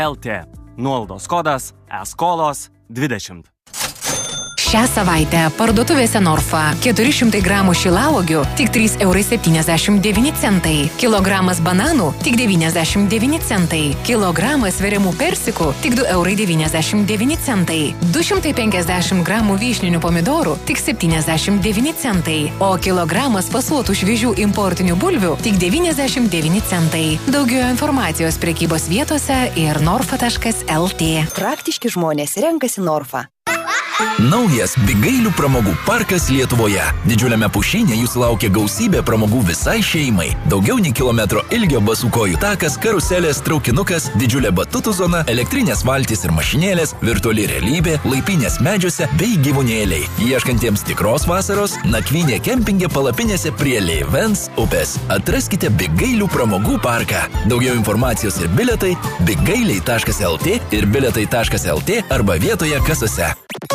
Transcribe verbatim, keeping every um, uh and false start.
L T. Nuolaidos kodas E skolos dvidešimt. Šią savaitę parduotuvėse Norfa keturi šimtai gramų šilauogių tik trys eurai septyniasdešimt devyni centai, kilogramas bananų tik devyniasdešimt devyni centai, kilogramas sveriamų persikų tik du eurai devyniasdešimt devyni centai, du šimtai penkiasdešimt gramų vyšninių pomidorų tik septyniasdešimt devyni centai, o kilogramas fasuotų šviežių importinių bulvių tik devyniasdešimt devyni centai. Daugiau informacijos prekybos vietose ir norfa taškas L T. Praktiški žmonės renkasi Norfa. Naujas Bigailių pramogų parkas Lietuvoje. Didžiuliame pušyne jūs laukia gausybė pramogų visai šeimai. Daugiau nei kilometro ilgio basų kojų takas, karuselės, traukinukas, didžiulė batutų zona, elektrinės valtys ir mašinėlės, virtuali realybė, laipynės medžiuose bei gyvūnėliai. Ieškantiems tikros vasaros, nakvynė kempinge palapinėse prie Leivens upės. Atraskite Bigailių pramogų parką. Daugiau informacijos ir bilietai bigailiai taškas L T ir bilietai taškas L T arba vietoje kasose.